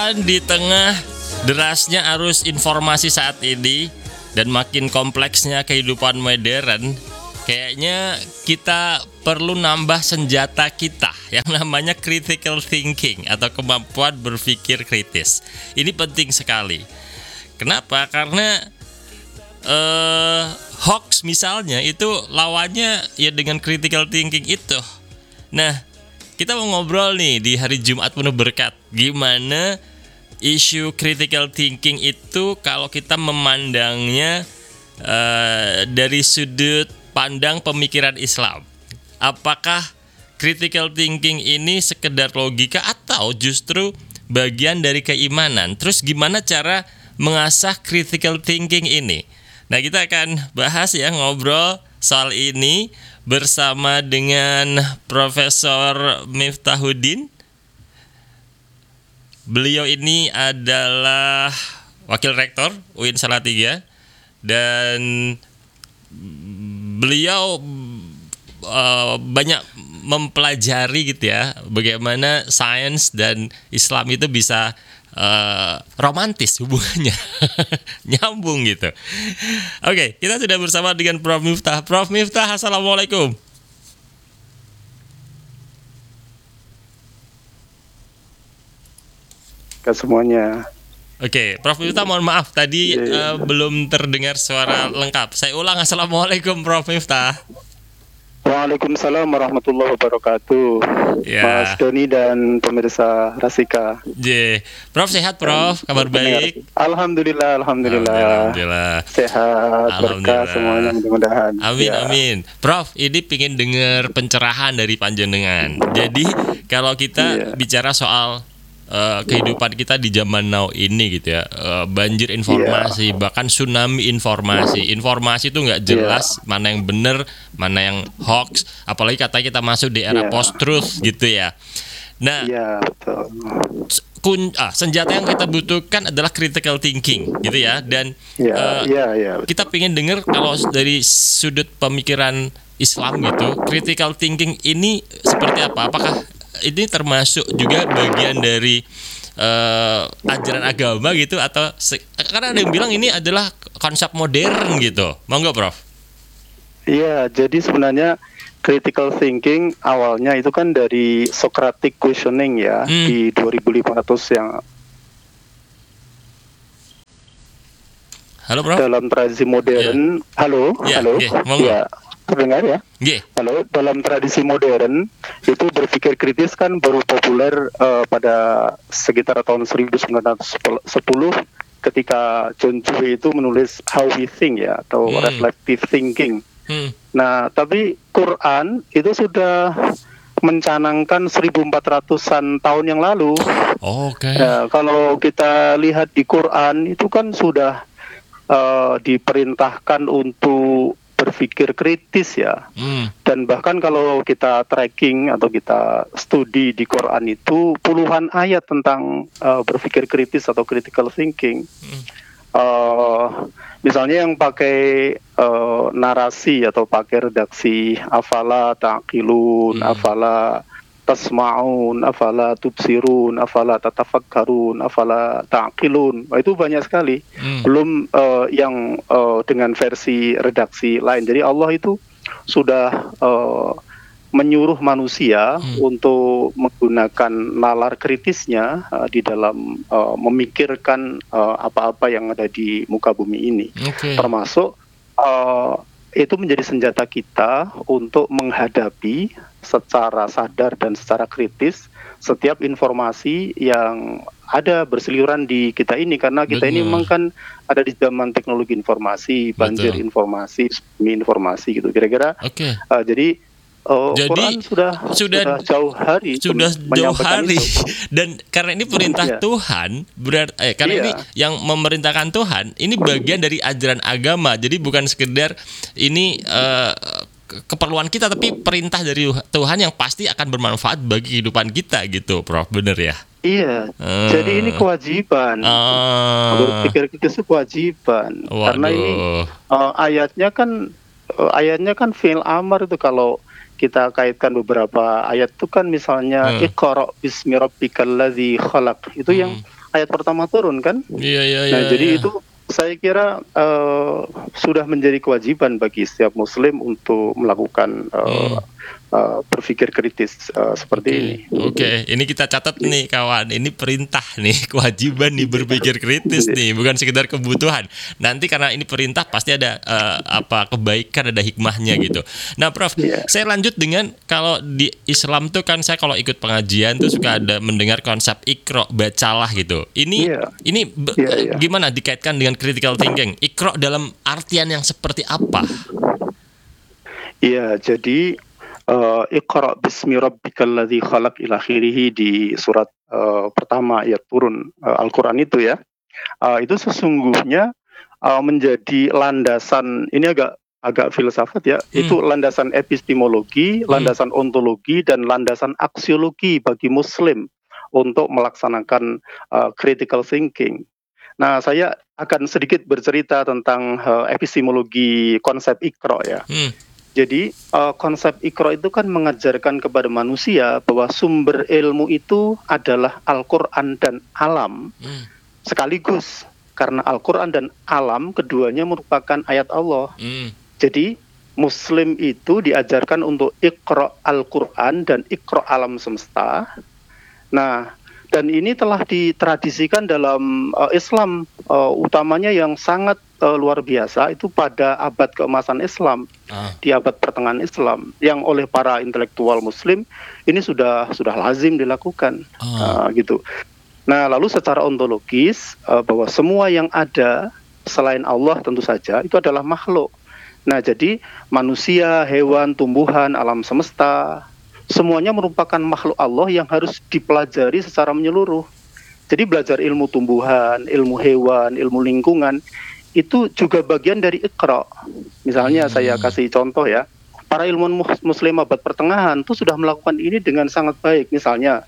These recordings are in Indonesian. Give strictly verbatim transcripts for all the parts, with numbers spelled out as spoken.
mudah-mudahan di tengah derasnya arus informasi saat ini dan makin kompleksnya kehidupan modern, kayaknya kita perlu nambah senjata kita yang namanya critical thinking atau kemampuan berpikir kritis. Ini penting sekali. Kenapa? Karena eh, hoax misalnya itu lawannya ya dengan critical thinking itu. Nah, kita mau ngobrol nih di hari Jumat penuh berkat. Gimana isu critical thinking itu kalau kita memandangnya uh, dari sudut pandang pemikiran Islam. Apakah critical thinking ini sekedar logika atau justru bagian dari keimanan? Terus gimana cara mengasah critical thinking ini? Nah, kita akan bahas ya, ngobrol soal ini bersama dengan Profesor Miftahuddin. Beliau ini adalah Wakil Rektor U I N Salatiga dan beliau uh, banyak mempelajari gitu ya bagaimana sains dan Islam itu bisa uh, romantis hubungannya, nyambung gitu. Oke, kita sudah bersama dengan Prof Miftah. Prof Miftah, assalamualaikum. Ke semuanya. Oke, Prof Miftah, mohon maaf tadi yeah. uh, belum terdengar suara lengkap. Saya ulang, assalamualaikum Prof Miftah. Waalaikumsalam warahmatullahi wabarakatuh. Ya. Mas Doni dan pemirsa Rasika. J. Prof sehat Prof, kabar baik? Alhamdulillah, alhamdulillah. Alhamdulillah. Sehat, berkah semuanya mudah-mudahan. Amin, ya. amin. Prof, ini pingin dengar pencerahan dari panjenengan. Jadi kalau kita yeah. bicara soal Uh, kehidupan kita di zaman now ini gitu ya, uh, banjir informasi, yeah. bahkan tsunami informasi. Informasi itu nggak jelas yeah. mana yang benar, mana yang hoax. Apalagi katanya kita masuk di era yeah. post-truth gitu ya. Nah, yeah, betul. Kun, ah, senjata yang kita butuhkan adalah critical thinking gitu ya. Dan yeah, uh, yeah, yeah, kita pengen dengar kalau dari sudut pemikiran Islam gitu, critical thinking ini seperti apa? Apakah ini termasuk juga bagian dari uh, ajaran agama gitu atau se- karena ada yang bilang ini adalah konsep modern gitu. Mau nggak Prof? Iya, jadi sebenarnya critical thinking awalnya itu kan dari Socratic questioning ya, hmm. di dua ribu lima ratus yang Halo Prof. Dalam tradisi modern, yeah. halo, yeah, halo, yeah. ya. Terdengar ya? Yeah. Kalau dalam tradisi modern itu berpikir kritis kan baru populer uh, pada sekitar tahun seribu sembilan ratus sepuluh ketika John Dewey itu menulis How We Think ya atau hmm. reflective thinking. Hmm. Nah, tapi Quran itu sudah mencanangkan seribu empat ratusan tahun yang lalu. Oh, Oke. Okay. Nah, kalau kita lihat di Quran itu kan sudah uh, diperintahkan untuk berpikir kritis ya, hmm. dan bahkan kalau kita tracking atau kita studi di Quran itu puluhan ayat tentang uh, berpikir kritis atau critical thinking. Hmm. Uh, misalnya yang pakai uh, narasi atau pakai redaksi afala taqilun, hmm. afala tasma'un, afala tubsirun, afala tatafakkarun, afala taqilun. Nah, itu banyak sekali. Hmm. Belum uh, yang uh, dengan versi redaksi lain. Jadi Allah itu sudah uh, menyuruh manusia hmm. untuk menggunakan nalar kritisnya uh, di dalam uh, memikirkan uh, apa-apa yang ada di muka bumi ini. Okay. Termasuk uh, itu menjadi senjata kita untuk menghadapi secara sadar dan secara kritis setiap informasi yang ada berseliweran di kita ini, karena kita Betul. Ini memang kan ada di zaman teknologi informasi, banjir Betul. Informasi, tsunami informasi gitu kira-kira. Okay. Uh, jadi Oh, Jadi Quran sudah, sudah sudah jauh hari sudah jauh hari itu. Dan karena ini perintah iya. Tuhan berarti eh, karena iya. ini yang memerintahkan Tuhan ini bagian dari ajaran agama. Jadi bukan sekedar ini uh, keperluan kita, tapi perintah dari Tuhan yang pasti akan bermanfaat bagi kehidupan kita gitu, Prof. Bener ya? Iya. Uh, jadi ini kewajiban. Uh, Berpikir itu kewajiban. Waduh. Karena ini uh, ayatnya kan uh, ayatnya kan fi'il amar itu. Kalau kita kaitkan beberapa ayat itu kan misalnya hmm. Iqra bismi rabbikal ladzi khalaq. Itu hmm. yang ayat pertama turun kan. Iya iya Nah, iya. jadi iya. itu saya kira uh, sudah menjadi kewajiban bagi setiap Muslim untuk melakukan uh, Hmm. uh, berpikir kritis uh, seperti Oke, ini. oke. Ini kita catat nih kawan. Ini perintah nih, kewajiban nih berpikir kritis nih, bukan sekedar kebutuhan. Nanti karena ini perintah pasti ada eh, apa kebaikan, ada hikmahnya gitu. Nah, Prof, Iya. saya lanjut dengan kalau di Islam tuh kan saya kalau ikut pengajian tuh suka ada mendengar konsep ikro, bacalah gitu. Ini Iya. ini be- Iya, eh, iya. gimana dikaitkan dengan critical thinking? Ikro dalam artian yang seperti apa? Iya, jadi uh, Iqra bismi rabbikal ladzi khalaq ila akhirih di surat uh, pertama ayat turun uh, Al-Qur'an itu ya. Uh, itu sesungguhnya uh, menjadi landasan, ini agak agak filsafat ya, Hmm. itu landasan epistemologi, Hmm. landasan ontologi dan landasan aksiologi bagi muslim untuk melaksanakan uh, critical thinking. Nah, saya akan sedikit bercerita tentang uh, epistemologi konsep Iqra ya. Hmm. Jadi uh, konsep Iqra itu kan mengajarkan kepada manusia bahwa sumber ilmu itu adalah Al-Qur'an dan alam Hmm. sekaligus, karena Al-Qur'an dan alam keduanya merupakan ayat Allah. Hmm. Jadi Muslim itu diajarkan untuk Iqra Al-Qur'an dan Iqra alam semesta. Nah, dan ini telah ditradisikan dalam uh, Islam, uh, utamanya yang sangat uh, luar biasa itu pada abad keemasan Islam, Ah. di abad pertengahan Islam, yang oleh para intelektual Muslim ini sudah sudah lazim dilakukan, Ah. uh, gitu. Nah, lalu secara ontologis uh, bahwa semua yang ada selain Allah tentu saja itu adalah makhluk. Nah, jadi manusia, hewan, tumbuhan, alam semesta, semuanya merupakan makhluk Allah yang harus dipelajari secara menyeluruh. Jadi belajar ilmu tumbuhan, ilmu hewan, ilmu lingkungan, itu juga bagian dari Iqra. Misalnya Hmm. saya kasih contoh ya, para ilmuwan mus- muslim abad pertengahan itu sudah melakukan ini dengan sangat baik. Misalnya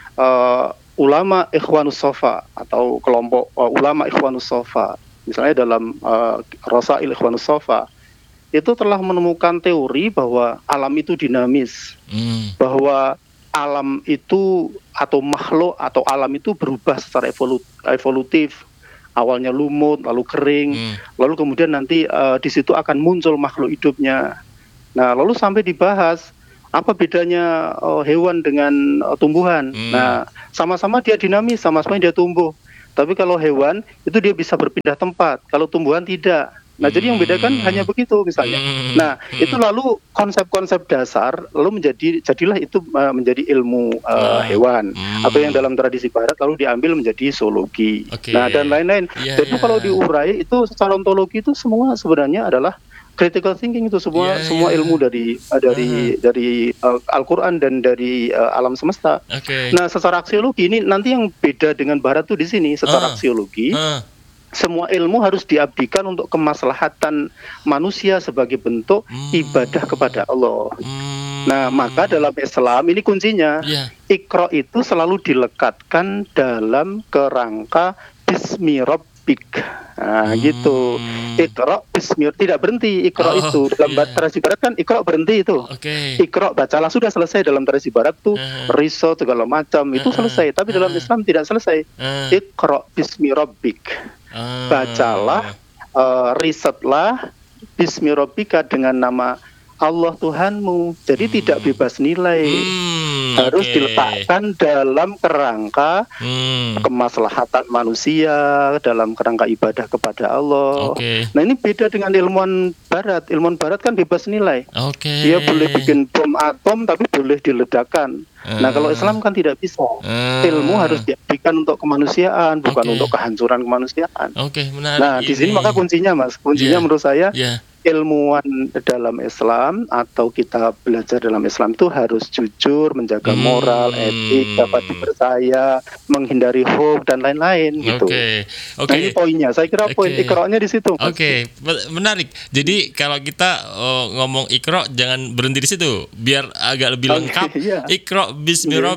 uh, ulama Ikhwanus Sofa atau kelompok uh, ulama Ikhwanus Sofa, misalnya dalam uh, Rasail Ikhwanus Sofa, itu telah menemukan teori bahwa alam itu dinamis, Hmm. bahwa alam itu atau makhluk atau alam itu berubah secara evolu- evolutif. Awalnya lumut, lalu kering, Hmm. lalu kemudian nanti uh, di situ akan muncul makhluk hidupnya. Nah, lalu sampai dibahas apa bedanya uh, hewan dengan uh, tumbuhan. Hmm. Nah, sama-sama dia dinamis, sama-sama dia tumbuh. Tapi kalau hewan itu dia bisa berpindah tempat, kalau tumbuhan tidak. Nah, jadi yang bedakan Hmm. hanya begitu misalnya. Hmm. Nah, itu lalu konsep-konsep dasar lalu menjadi jadilah itu uh, menjadi ilmu uh, Ah. hewan, Hmm. atau yang dalam tradisi barat lalu diambil menjadi zoologi. Oke. Nah, dan lain-lain. Iya, Jadi iya. kalau diurai itu secara ontologi itu semua sebenarnya adalah critical thinking, itu semua Iya, semua iya. ilmu dari uh, dari dari uh, Al-Qur'an dan dari uh, alam semesta. Oke. Nah, secara aksiologi ini nanti yang beda dengan barat tuh di sini, secara Ah. aksiologi Ah. semua ilmu harus diabdikan untuk kemaslahatan manusia sebagai bentuk Hmm. ibadah kepada Allah. Hmm. Nah, maka dalam Islam ini kuncinya, Iya. Iqra itu selalu dilekatkan dalam kerangka bismi rabbik. Nah, Hmm. gitu. Iqra bismi, tidak berhenti Iqra Oh, itu. Dalam iya. tradisi barat kan Iqra berhenti itu. Oke. Iqra bacalah, sudah selesai. Dalam tradisi barat tuh Uh-huh. riset segala macam itu Uh-huh. selesai, tapi dalam Uh-huh. Islam tidak selesai. Ah. Iqra bismi rabbik. Ah. Bacalah, uh, risetlah bismi rabbika dengan nama Allah Tuhanmu. Jadi Hmm. tidak bebas nilai. Hmm. Harus Oke. diletakkan dalam kerangka Hmm. kemaslahatan manusia, dalam kerangka ibadah kepada Allah. Oke. Nah, ini beda dengan ilmuwan barat. Ilmuwan barat kan bebas nilai. Oke. Dia boleh bikin bom atom tapi boleh diledakkan. Nah, kalau Islam kan tidak bisa. Ah. Ilmu harus diabdikan untuk kemanusiaan, bukan Oke. untuk kehancuran kemanusiaan. Oke, menarik. Nah, di sini ini. maka kuncinya, Mas. Kuncinya Iya. menurut saya, Ya. ilmuwan dalam Islam atau kita belajar dalam Islam itu harus jujur, menjaga Hmm. moral, etik, dapat dipercaya, menghindari hoax dan lain-lain gitu. Oke. Oke. Nah, ini poinnya. Saya kira poin Oke. Iqra-nya di situ, Mas. Oke, me- menarik. Jadi kalau kita oh, ngomong Iqra jangan berhenti di situ, biar agak lebih Oke, lengkap. iya. Iqra bismi Iya. rabbik.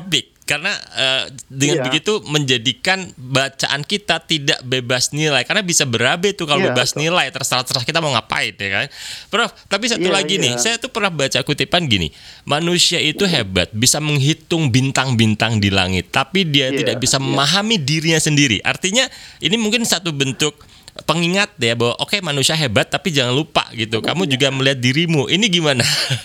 Karena uh, dengan Iya. begitu menjadikan bacaan kita tidak bebas nilai, karena bisa berabe tuh kalau Iya, bebas betul. nilai, terserah-terserah kita mau ngapain ya kan. Prof, tapi satu Iya, lagi nih, iya. saya tuh pernah baca kutipan gini, manusia itu hebat, bisa menghitung bintang-bintang di langit, tapi dia Iya, tidak bisa iya. memahami dirinya sendiri. Artinya ini mungkin satu bentuk pengingat ya bahwa oke manusia hebat, tapi jangan lupa gitu, kamu juga melihat dirimu. Ini gimana?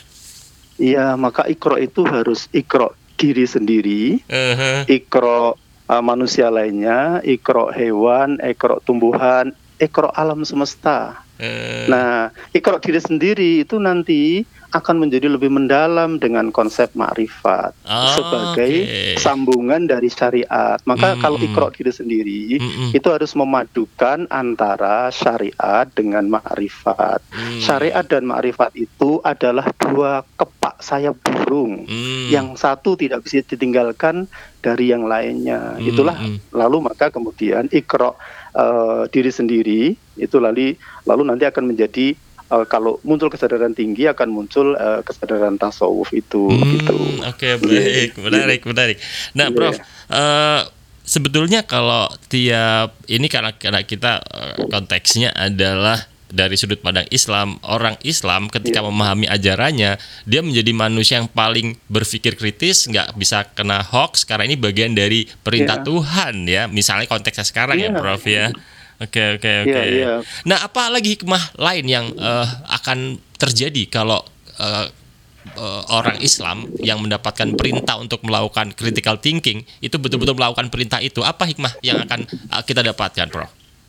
Iya, maka ikro itu harus ikro diri sendiri, Uh-huh. ikro uh, manusia lainnya, ikro hewan, ikro tumbuhan, ikro alam semesta. Uh, Nah, ikro diri sendiri itu nanti akan menjadi lebih mendalam dengan konsep makrifat Oh, sebagai oke. sambungan dari syariat. Maka Mm-mm. kalau ikro diri sendiri Mm-mm. itu harus memadukan antara syariat dengan makrifat. Mm. Syariat dan makrifat itu adalah dua kepak sayap burung. Mm. Yang satu tidak bisa ditinggalkan dari yang lainnya. Mm, Itulah mm. lalu maka kemudian ikro uh, diri sendiri itu lalu lalu nanti akan menjadi uh, kalau muncul kesadaran tinggi akan muncul uh, kesadaran tasawuf itu Hmm, gitu. Oke, baik, Iya. menarik, menarik. Nah, Iya. Prof, eh, sebetulnya kalau tiap ini karena karena kita eh, konteksnya adalah dari sudut pandang Islam, orang Islam ketika Iya. memahami ajarannya, dia menjadi manusia yang paling berpikir kritis, nggak bisa kena hoax karena ini bagian dari perintah Iya. Tuhan ya. Misalnya konteksnya sekarang ya, Iya. Prof ya. Oke, oke, oke. Iya, iya. Nah, apa lagi hikmah lain yang eh, akan terjadi kalau eh, eh, orang Islam yang mendapatkan perintah untuk melakukan critical thinking itu betul-betul melakukan perintah itu? Apa hikmah yang akan eh, kita dapatkan, Prof?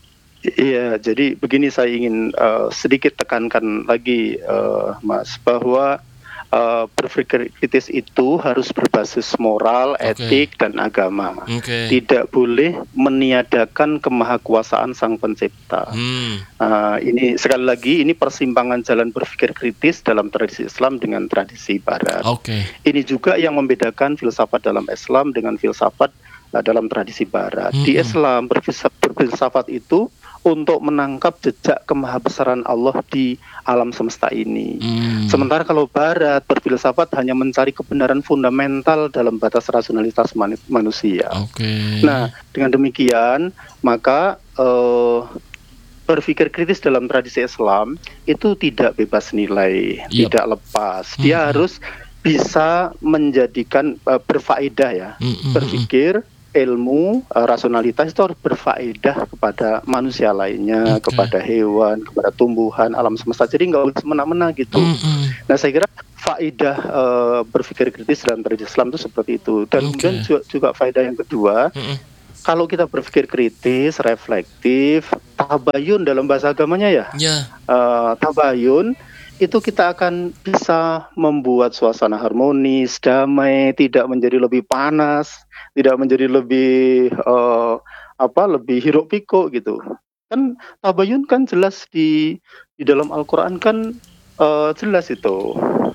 Iya, jadi begini saya ingin uh, sedikit tekankan lagi, uh, Mas, bahwa uh, berpikir kritis itu harus berbasis moral, Oke. etik, dan agama. Oke. Tidak boleh meniadakan kemahakuasaan Sang Pencipta. Hmm. Uh, ini sekali lagi ini persimpangan jalan berpikir kritis dalam tradisi Islam dengan tradisi Barat. Oke. Ini juga yang membedakan filsafat dalam Islam dengan filsafat uh, dalam tradisi Barat. Di Mm-mm. Islam berfilsafat, berfilsafat itu untuk menangkap jejak kemahabesaran Allah di alam semesta ini. Hmm. Sementara kalau Barat berfilsafat hanya mencari kebenaran fundamental dalam batas rasionalitas manu- manusia. Oke. Nah, dengan demikian maka eh, berpikir kritis dalam tradisi Islam itu tidak bebas nilai, Yep. tidak lepas. Dia Mm-mm. harus bisa menjadikan uh, berfaedah ya. Mm-mm. Berpikir ilmu uh, rasionalitas itu harus berfaedah kepada manusia lainnya, Oke. kepada hewan, kepada tumbuhan, alam semesta. Jadi nggak boleh semena-mena gitu. Mm-mm. Nah, saya kira faedah uh, berpikir kritis dalam tradisi Islam itu seperti itu. Dan Oke. kemudian juga, juga faedah yang kedua, Mm-mm. kalau kita berpikir kritis, reflektif, tabayun dalam bahasa agamanya ya, Ya. uh, tabayun itu kita akan bisa membuat suasana harmonis, damai, tidak menjadi lebih panas, tidak menjadi lebih uh, apa, lebih hiruk pikuk gitu. Kan tabayun kan jelas di di dalam Al-Qur'an kan uh, jelas itu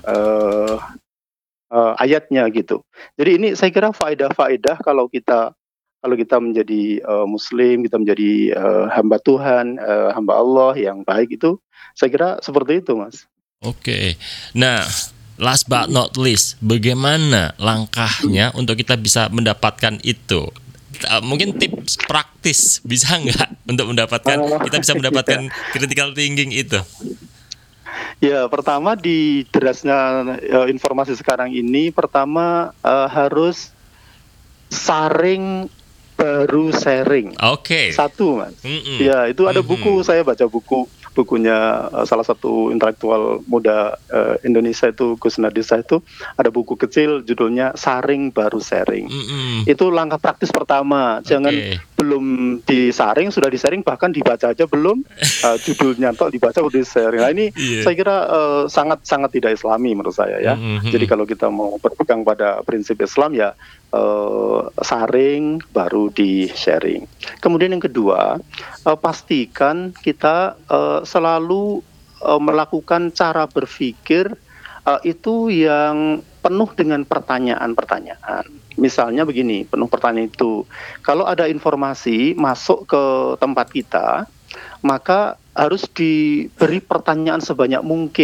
uh, uh, ayatnya gitu. Jadi ini saya kira faedah-faedah kalau kita kalau kita menjadi uh, Muslim, kita menjadi uh, hamba Tuhan, uh, hamba Allah yang baik itu, saya kira seperti itu, Mas. Oke. Nah, last but not least, bagaimana langkahnya untuk kita bisa mendapatkan itu? Uh, mungkin tips praktis bisa nggak untuk mendapatkan Oh, kita bisa mendapatkan critical thinking itu? Ya, pertama di derasnya uh, informasi sekarang ini, pertama uh, harus saring baru sharing. Oke. Satu, Mas. Mm-mm. Ya, itu ada Mhm. buku, saya baca buku bukunya uh, salah satu intelektual muda uh, Indonesia itu Gus Nadisa itu ada buku kecil judulnya Saring Baru Sharing. Mm-mm. Itu langkah praktis pertama. Jangan Oke. belum disaring sudah disaring bahkan dibaca aja belum uh, judulnya tok dibaca udah disaring. Nah ini Iya. saya kira uh, sangat sangat tidak Islami menurut saya ya. Mhm. Jadi kalau kita mau berpegang pada prinsip Islam ya uh, saring baru di sharing. Kemudian yang kedua uh, pastikan kita uh, selalu uh, melakukan cara berpikir uh, itu yang penuh dengan pertanyaan-pertanyaan. Misalnya begini, penuh pertanyaan itu, kalau ada informasi masuk ke tempat kita, maka harus diberi pertanyaan sebanyak mungkin.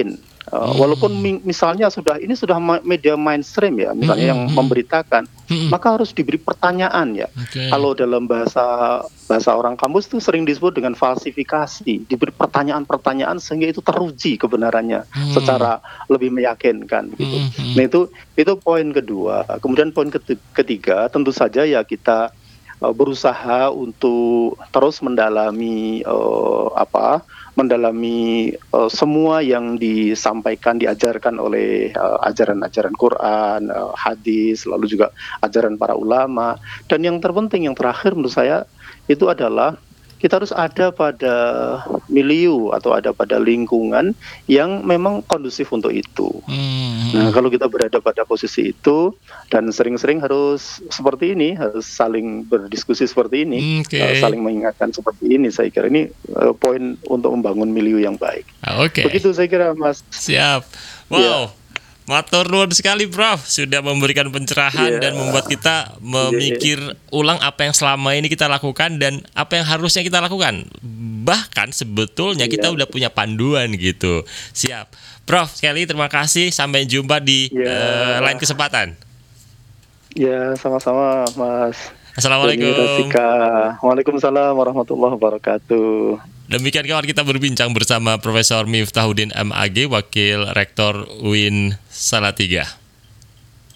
Uh, hmm. Walaupun mi- misalnya sudah ini sudah ma- media mainstream ya, misalnya hmm. yang memberitakan, hmm. maka harus diberi pertanyaan ya. Okay. Kalau dalam bahasa bahasa orang kampus itu sering disebut dengan falsifikasi, diberi pertanyaan-pertanyaan sehingga itu teruji kebenarannya hmm. secara lebih meyakinkan gitu. Hmm. Nah itu itu poin kedua. Kemudian poin ketiga tentu saja ya kita uh, berusaha untuk terus mendalami uh, apa mendalami uh, semua yang disampaikan, diajarkan oleh uh, ajaran-ajaran Quran, uh, hadis, lalu juga ajaran para ulama. Dan yang terpenting, yang terakhir menurut saya itu adalah kita harus ada pada milieu atau ada pada lingkungan yang memang kondusif untuk itu. Hmm. Nah, kalau kita berada pada posisi itu dan sering-sering harus seperti ini, harus saling berdiskusi seperti ini, okay. uh, saling mengingatkan seperti ini, saya kira ini uh, poin untuk membangun milieu yang baik. Oke. Okay. Begitu saya kira, Mas. Siap. Wow. Yeah. Matur nuwun sekali, Prof, sudah memberikan pencerahan yeah. dan membuat kita memikir yeah. ulang apa yang selama ini kita lakukan dan apa yang harusnya kita lakukan. Bahkan sebetulnya yeah. kita udah punya panduan gitu. Siap. Prof, sekali terima kasih. Sampai jumpa di yeah. uh, lain kesempatan. Ya, yeah, sama-sama, Mas. Assalamualaikum. Waalaikumsalam warahmatullahi wabarakatuh. Demikian kawan, kita berbincang bersama Profesor Miftahuddin M A G, Wakil Rektor U I N Salatiga.